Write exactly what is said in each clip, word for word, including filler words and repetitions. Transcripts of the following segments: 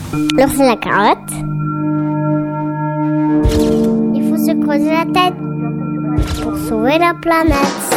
L'ours et la carotte. Il faut se creuser la tête pour sauver la planète.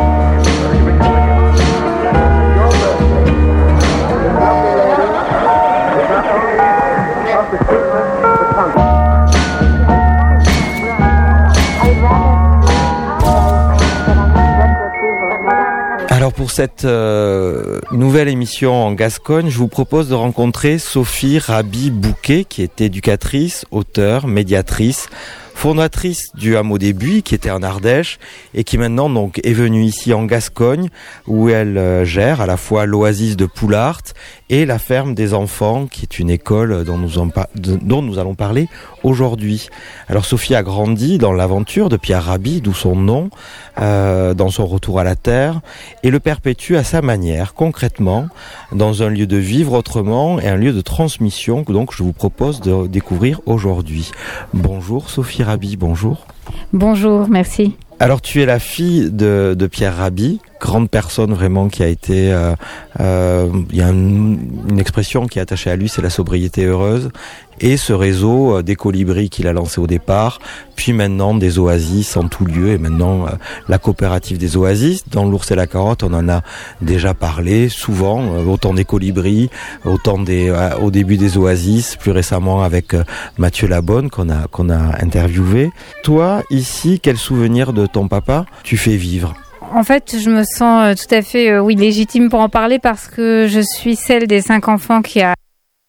Alors pour cette euh, nouvelle émission en Gascogne, je vous propose de rencontrer Sophie Raby-Bouquet, qui est éducatrice, auteure, médiatrice, fondatrice du hameau des Buis, qui était en Ardèche et qui maintenant donc est venue ici en Gascogne, où elle euh, gère à la fois l'oasis de Poulart et la ferme des enfants, qui est une école dont nous, en pa- de, dont nous allons parler aujourd'hui. Alors Sophie a grandi dans l'aventure de Pierre Rabhi, d'où son nom, euh, dans son retour à la terre, et le perpétue à sa manière, concrètement, dans un lieu de vivre autrement et un lieu de transmission que donc je vous propose de découvrir aujourd'hui. Bonjour Sophie Raby, bonjour. Bonjour, merci. Alors tu es la fille de, de Pierre Rabhi, grande personne vraiment qui a été... Euh, euh, il y a une, une expression qui est attachée à lui, c'est la sobriété heureuse. Et ce réseau euh, des colibris qu'il a lancé au départ, puis maintenant des oasis en tout lieu, et maintenant euh, la coopérative des oasis. Dans l'ours et la carotte, on en a déjà parlé souvent, euh, autant des colibris, autant des, euh, au début des oasis, plus récemment avec euh, Mathieu Labonne qu'on a, qu'on a interviewé. Toi, ici, quel souvenir de ton papa tu fais vivre ? En fait, je me sens tout à fait euh, oui, légitime pour en parler parce que je suis celle des cinq enfants qui a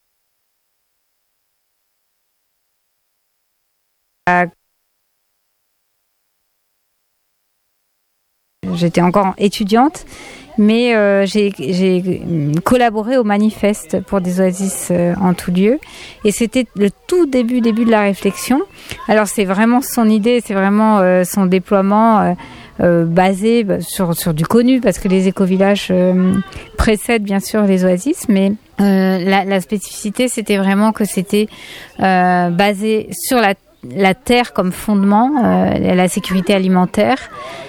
J'étais encore étudiante, mais euh, j'ai, j'ai collaboré au manifeste pour des oasis euh, en tout lieu. Et c'était le tout début, début de la réflexion. Alors c'est vraiment son idée, c'est vraiment euh, son déploiement euh, euh, basé sur, sur du connu, parce que les écovillages euh, précèdent bien sûr les oasis, mais euh, la, la spécificité c'était vraiment que c'était euh, basé sur la, la terre comme fondement, euh, la sécurité alimentaire,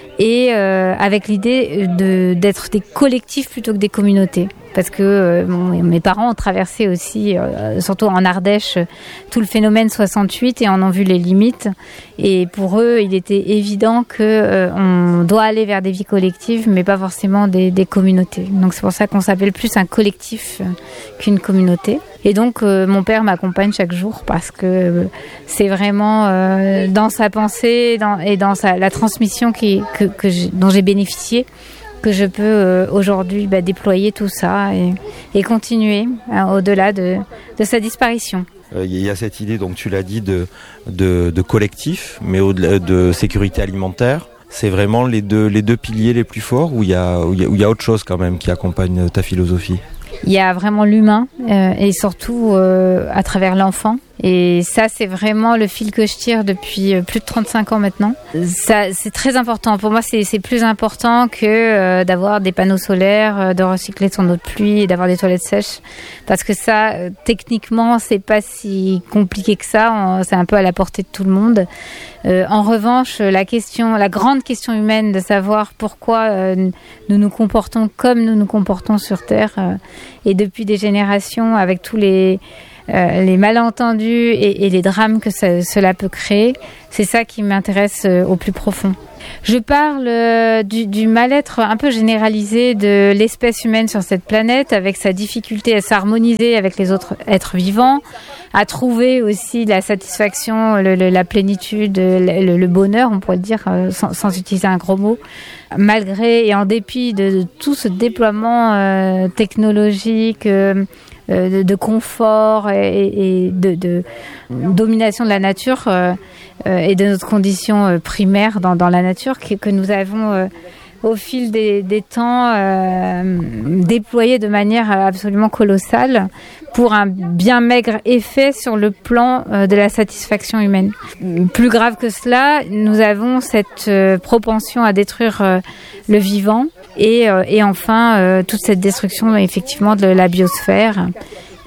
et euh, avec l'idée de, d'être des collectifs plutôt que des communautés. Parce que euh, bon, mes parents ont traversé aussi, euh, surtout en Ardèche, tout le phénomène soixante-huit et en ont vu les limites. Et pour eux, il était évident qu'on euh, doit aller vers des vies collectives, mais pas forcément des, des communautés. Donc c'est pour ça qu'on s'appelle plus un collectif euh, qu'une communauté. Et donc euh, mon père m'accompagne chaque jour parce que euh, c'est vraiment euh, dans sa pensée dans, et dans sa, la transmission qui, que, que j'ai, dont j'ai bénéficié, que je peux euh, aujourd'hui bah, déployer tout ça et, et continuer hein, au-delà de, de sa disparition. Il euh, y a cette idée, donc tu l'as dit, de, de, de collectif, mais au-delà de sécurité alimentaire. C'est vraiment les deux, les deux piliers les plus forts, ou il y a, où il y a, où il y a autre chose quand même qui accompagne ta philosophie ? Il y a vraiment l'humain euh, et surtout euh, à travers l'enfant. Et ça, c'est vraiment le fil que je tire depuis euh, plus de trente-cinq ans maintenant. Ça, c'est très important. Pour moi, c'est, c'est plus important que euh, d'avoir des panneaux solaires, euh, de recycler son eau de pluie et d'avoir des toilettes sèches. Parce que ça, euh, techniquement, c'est pas si compliqué que ça. On, c'est un peu à la portée de tout le monde. Euh, en revanche, la question, la grande question humaine de savoir pourquoi euh, nous nous comportons comme nous nous comportons sur Terre, euh, et depuis des générations, avec tous les Euh, les malentendus et, et les drames que ça, cela peut créer, c'est ça qui m'intéresse euh, au plus profond. Je parle euh, du, du mal-être un peu généralisé de l'espèce humaine sur cette planète, avec sa difficulté à s'harmoniser avec les autres êtres vivants, à trouver aussi la satisfaction, le, le, la plénitude, le, le bonheur, on pourrait le dire euh, sans, sans utiliser un gros mot, malgré et en dépit de, de tout ce déploiement euh, technologique, euh, De, de confort et, et de, de domination de la nature euh, euh, et de notre condition euh, primaire dans, dans la nature que, que nous avons euh, au fil des, des temps euh, déployé de manière absolument colossale pour un bien maigre effet sur le plan euh, de la satisfaction humaine. Plus grave que cela, nous avons cette euh, propension à détruire euh, le vivant et, euh, et enfin euh, toute cette destruction effectivement de la biosphère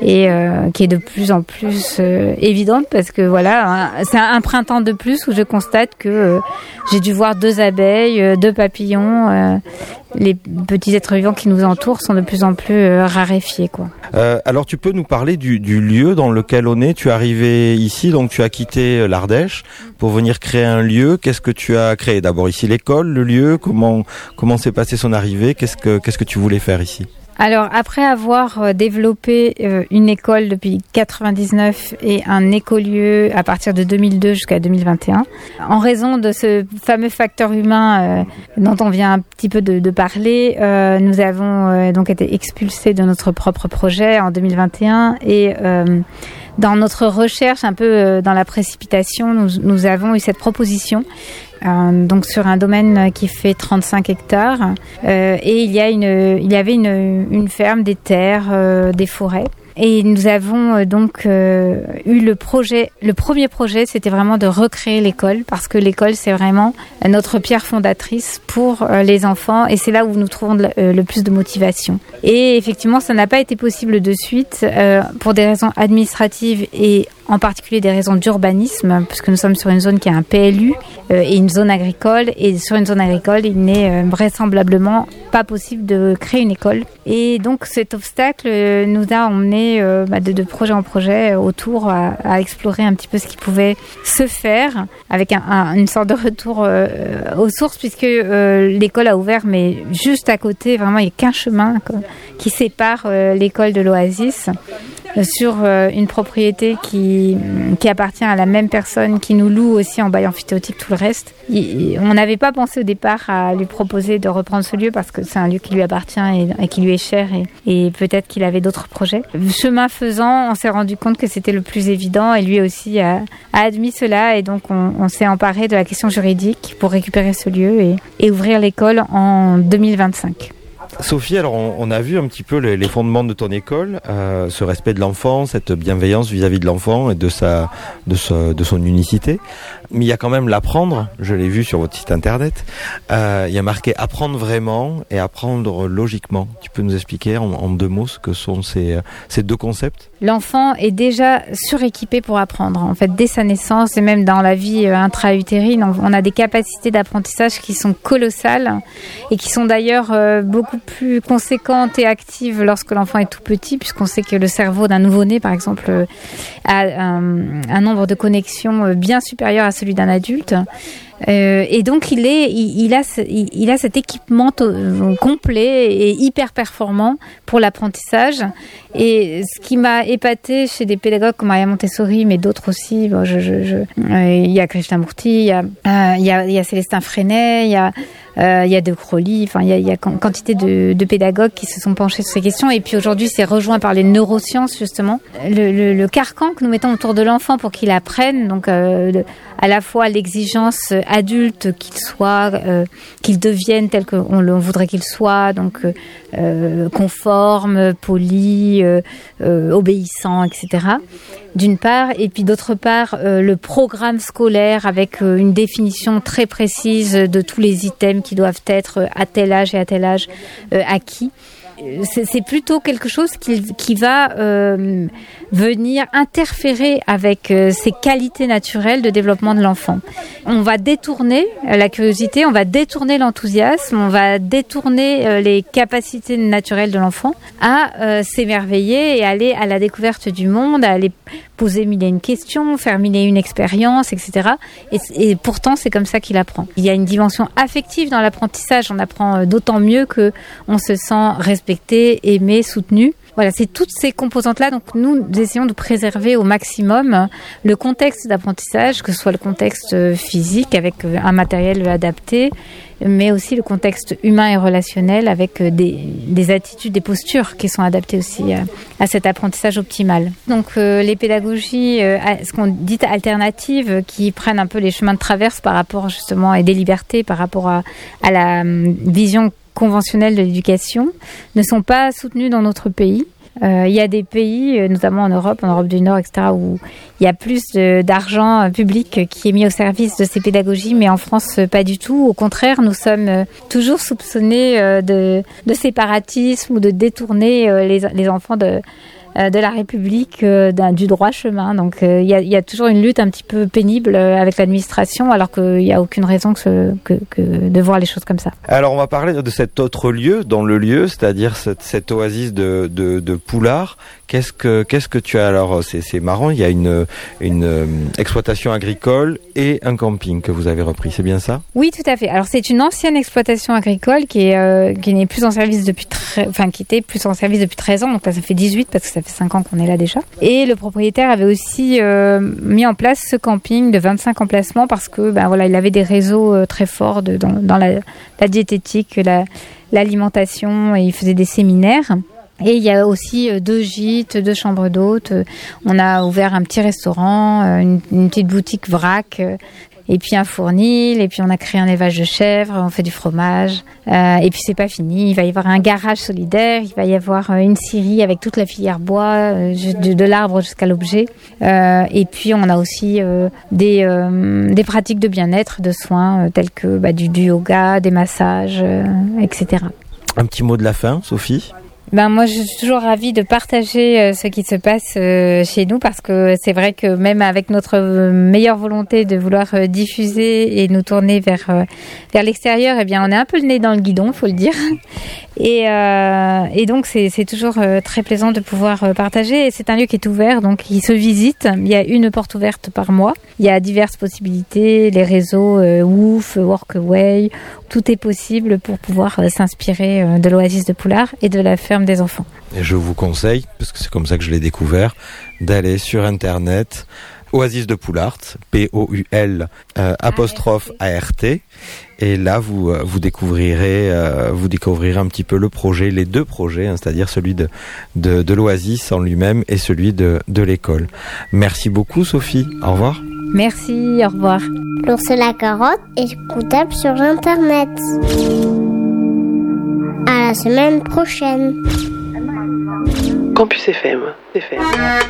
et euh, qui est de plus en plus euh, évidente parce que voilà, c'est un, un printemps de plus où je constate que euh, j'ai dû voir deux abeilles, euh, deux papillons. Euh, les petits êtres vivants qui nous entourent sont de plus en plus euh, raréfiés, quoi. Euh, alors tu peux nous parler du, du lieu dans lequel on est. Tu es arrivé ici, donc tu as quitté l'Ardèche pour venir créer un lieu. Qu'est-ce que tu as créé? D'abord ici l'école, le lieu. Comment comment s'est passée son arrivée? Qu'est-ce que qu'est-ce que tu voulais faire ici? Alors, après avoir développé euh, une école depuis quatre-vingt-dix-neuf et un écolieu à partir de deux mille deux jusqu'à deux mille vingt et un, en raison de ce fameux facteur humain euh, dont on vient un petit peu de, de parler, euh, nous avons euh, donc été expulsés de notre propre projet en deux mille vingt et un et euh, dans notre recherche, un peu euh, dans la précipitation, nous, nous avons eu cette proposition. Euh, donc sur un domaine qui fait trente-cinq hectares euh, et il y a une, il y avait une, une ferme, des terres, euh, des forêts. Et nous avons euh, donc euh, eu le projet, le premier projet, c'était vraiment de recréer l'école parce que l'école c'est vraiment notre pierre fondatrice pour euh, les enfants et c'est là où nous trouvons de, euh, le plus de motivation. Et effectivement, ça n'a pas été possible de suite euh, pour des raisons administratives et en particulier des raisons d'urbanisme, puisque nous sommes sur une zone qui a un P L U euh, et une zone agricole. Et sur une zone agricole, il n'est euh, vraisemblablement pas possible de créer une école. Et donc cet obstacle euh, nous a emmené euh, bah, de, de projet en projet autour à, à explorer un petit peu ce qui pouvait se faire avec un, un, une sorte de retour euh, aux sources, puisque euh, l'école a ouvert, mais juste à côté, vraiment, il n'y a qu'un chemin quoi, qui sépare euh, l'école de l'Oasis. Sur euh, une propriété qui, qui appartient à la même personne qui nous loue aussi en bail emphytéotique tout le reste. Il, on n'avait pas pensé au départ à lui proposer de reprendre ce lieu parce que c'est un lieu qui lui appartient et, et qui lui est cher et, et peut-être qu'il avait d'autres projets. Chemin faisant, on s'est rendu compte que c'était le plus évident et lui aussi a, a admis cela et donc on, on s'est emparé de la question juridique pour récupérer ce lieu et, et ouvrir l'école en deux mille vingt-cinq. Sophie, alors on, on a vu un petit peu les, les fondements de ton école, euh, ce respect de l'enfant, cette bienveillance vis-à-vis de l'enfant et de sa, de, sa, de son unicité. Mais il y a quand même l'apprendre, je l'ai vu sur votre site internet, euh, il y a marqué apprendre vraiment et apprendre logiquement. Tu peux nous expliquer en, en deux mots ce que sont ces, ces deux concepts ? L'enfant est déjà suréquipé pour apprendre. En fait, dès sa naissance et même dans la vie intra-utérine, on a des capacités d'apprentissage qui sont colossales et qui sont d'ailleurs beaucoup plus conséquentes et actives lorsque l'enfant est tout petit, puisqu'on sait que le cerveau d'un nouveau-né, par exemple, a un, un nombre de connexions bien supérieur à celui d'un adulte. Euh, et donc il est, il, il a, ce, il, il a cet équipement to- complet et hyper performant pour l'apprentissage. Et ce qui m'a épatée chez des pédagogues comme Maria Montessori, mais d'autres aussi, bon, je, je, je, euh, il y a Krishnamurti, il y a, euh, il y a, il y a Célestin Freinet, il y a Euh, il y a De Crowley, enfin il y a, il y a quantité de, de pédagogues qui se sont penchés sur ces questions et puis aujourd'hui c'est rejoint par les neurosciences justement. Le, le, le carcan que nous mettons autour de l'enfant pour qu'il apprenne, donc euh, de, à la fois l'exigence adulte qu'il soit, euh, qu'il devienne tel qu'on le voudrait qu'il soit, donc euh, conforme, poli, euh, euh, obéissant, et cetera. D'une part, et puis d'autre part, euh, le programme scolaire avec euh, une définition très précise de tous les items qui doivent être à tel âge et à tel âge euh, acquis. C'est, c'est plutôt quelque chose qui, qui va euh, venir interférer avec euh, ces qualités naturelles de développement de l'enfant. On va détourner la curiosité, on va détourner l'enthousiasme, on va détourner euh, les capacités naturelles de l'enfant à euh, s'émerveiller et aller à la découverte du monde, à aller poser mille et une questions, faire mille et une expériences, et cetera. Et, et pourtant, c'est comme ça qu'il apprend. Il y a une dimension affective dans l'apprentissage. On apprend d'autant mieux que on se sent respecté, aimé, soutenu. Voilà, c'est toutes ces composantes-là. Donc, nous, nous essayons de préserver au maximum le contexte d'apprentissage, que ce soit le contexte physique avec un matériel adapté, mais aussi le contexte humain et relationnel avec des, des attitudes, des postures qui sont adaptées aussi à, à cet apprentissage optimal. Donc, euh, les pédagogies, euh, ce qu'on dit alternatives, qui prennent un peu les chemins de traverse par rapport justement et des libertés par rapport à, à la vision conventionnelles de l'éducation ne sont pas soutenues dans notre pays. Euh, il y a des pays, notamment en Europe, en Europe du Nord, et cetera, où il y a plus de, d'argent public qui est mis au service de ces pédagogies, mais en France, pas du tout. Au contraire, nous sommes toujours soupçonnés de, de séparatisme ou de détourner les, les enfants de euh, de la République euh, d'un, du droit chemin. Donc il euh, y, a, y a toujours une lutte un petit peu pénible euh, avec l'administration, alors qu'il n'y a aucune raison que, ce, que, que de voir les choses comme ça. Alors on va parler de cet autre lieu dans le lieu, c'est-à-dire cette, cette oasis de, de, de Poulard. Qu'est-ce que, qu'est-ce que tu as alors? C'est, c'est marrant, il y a une, une euh, exploitation agricole et un camping que vous avez repris, c'est bien ça? Oui, tout à fait. Alors c'est une ancienne exploitation agricole qui est euh, qui n'est plus en service depuis très, enfin qui était plus en service depuis treize ans. Donc là ça fait dix-huit parce que ça fait cinq ans qu'on est là déjà. Et le propriétaire avait aussi euh, mis en place ce camping de vingt-cinq emplacements parce que ben voilà, il avait des réseaux euh, très forts de, dans, dans la, la diététique, la, l'alimentation, et il faisait des séminaires. Et il y a aussi deux gîtes, deux chambres d'hôtes. On a ouvert un petit restaurant, une, une petite boutique vrac, et puis un fournil, et puis on a créé un élevage de chèvres, on fait du fromage. Euh, et puis c'est pas fini, il va y avoir un garage solidaire, il va y avoir une scierie avec toute la filière bois, de, de l'arbre jusqu'à l'objet. Euh, et puis on a aussi euh, des, euh, des pratiques de bien-être, de soins, euh, tels que bah, du, du yoga, des massages, euh, et cetera. Un petit mot de la fin, Sophie? Ben moi je suis toujours ravie de partager euh, ce qui se passe euh, chez nous, parce que c'est vrai que même avec notre meilleure volonté de vouloir euh, diffuser et nous tourner vers euh, vers l'extérieur, eh bien on est un peu le nez dans le guidon, faut le dire. Et euh, et donc c'est c'est toujours euh, très plaisant de pouvoir euh, partager. Et c'est un lieu qui est ouvert, donc il se visite. Il y a une porte ouverte par mois. Il y a diverses possibilités, les réseaux euh, Woof, Workaway, tout est possible pour pouvoir euh, s'inspirer euh, de l'oasis de Poulard et de la ferme des enfants. Et je vous conseille, parce que c'est comme ça que je l'ai découvert, d'aller sur internet, Oasis de Poulard, P O U L euh, apostrophe A R T, et là vous euh, vous découvrirez euh, vous découvrirez un petit peu le projet, les deux projets, hein, c'est-à-dire celui de de, de l'Oasis en lui-même et celui de de l'école. Merci beaucoup Sophie. Au revoir. Merci, au revoir. L'ours et la carotte est écoutable sur internet. À la semaine prochaine. Campus F M. F M.